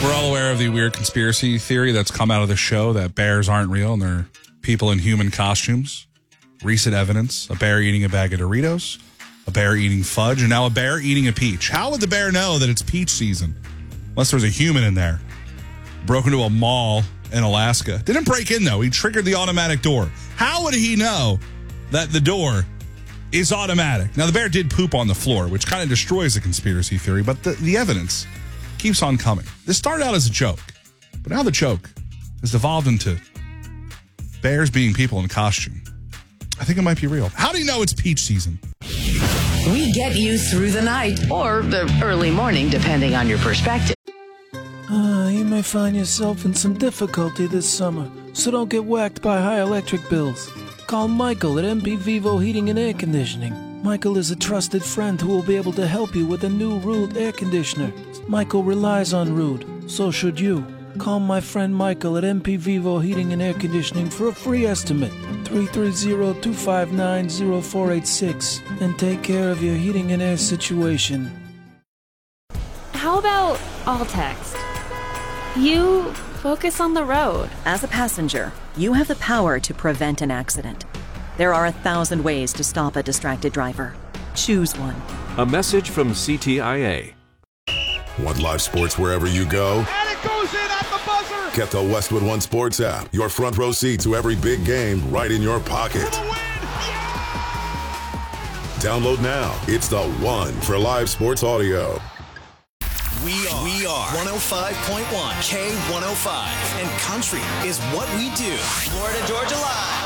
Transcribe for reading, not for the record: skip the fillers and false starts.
We're all aware of the weird conspiracy theory that's come out of the show that bears aren't real and they're people in human costumes. Recent evidence, a bear eating a bag of Doritos, a bear eating fudge, and now a bear eating a peach. How would the bear know that it's peach season? Unless there was a human in there. Broke into a mall in Alaska. Didn't break in, though. He triggered the automatic door. How would he know that the door is automatic? Now, the bear did poop on the floor, which kind of destroys the conspiracy theory, but the evidence keeps on coming. This started out as a joke, but now the joke has evolved into bears being people in costume. I think it might be real. How do you know it's peach season? We get you through the night or the early morning, depending on your perspective. You may find yourself in some difficulty this summer, so don't get whacked by high electric bills. Call Michael at MP Vivo Heating and Air Conditioning. Michael is a trusted friend who will be able to help you with a new Rude air conditioner. Michael relies on Rude, so should you. Call my friend Michael at MP Vivo Heating and Air Conditioning for a free estimate. 330-259-0486 and take care of your heating and air situation. How about all text? You focus on the road. As a passenger, you have the power to prevent an accident. There are 1,000 ways to stop a distracted driver. Choose one. A message from CTIA. Want live sports wherever you go? And it goes in at the buzzer! Get the Westwood One Sports app. Your front row seat to every big game right in your pocket. For the win! Yeah! Download now. It's the one for live sports audio. We are 105.1 K105, and country is what we do. Florida Georgia Live.